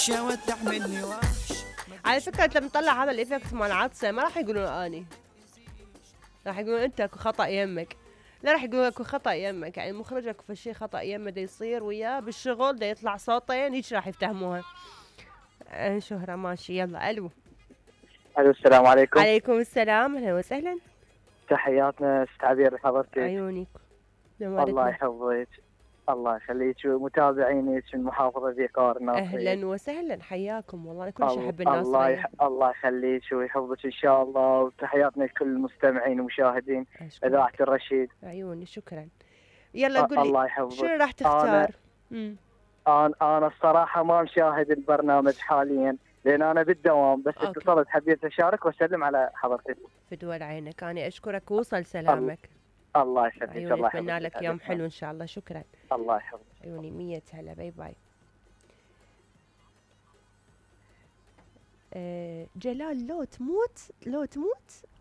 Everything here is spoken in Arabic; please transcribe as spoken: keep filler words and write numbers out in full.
على فكرة انت مطلع هذا الايفكت مال عطسة، ما راح يقولون اني، راح يقولون انت اكو خطأ يمك. لا راح يقولون اكو خطأ يمك، يعني المخرج اكو فشي خطأ يمه دا يصير وياه بالشغل، دا يطلع صوتين هيك راح يفتهموها. آه شهرة ماشي. يلا الو. الو السلام عليكم. عليكم السلام، اهلا وسهلا. تحياتنا ست عبير لحضرتك. عيونك. الله يحفظك. الله يخليك ومتابعينك من محافظة ذي قار الناصرية. اهلا وسهلا، حياكم والله. انا كلش احب الناصرية. الله الناصرية. يح... الله يخليك ويحفظك ان شاء الله، وتحياتنا لكل المستمعين ومشاهدين اذاعة الرشيد. عيوني شكرا. يلا قولي الله يحفظك. شنو راح تختار؟ انا انا, أنا الصراحة ما مشاهد البرنامج حاليا لان انا بالدوام، بس أوكي. اتصلت حبيت اشارك واسلم على حضرتك. في دول عينك، انا اشكرك ووصل سلامك. الله يسعدك. الله يحفظك. اتمنى لك يوم حلو ان شاء الله. شكرا. الله يحفظك. عيوني مية هلا. باي باي. آه جلال لو تموت لو تموت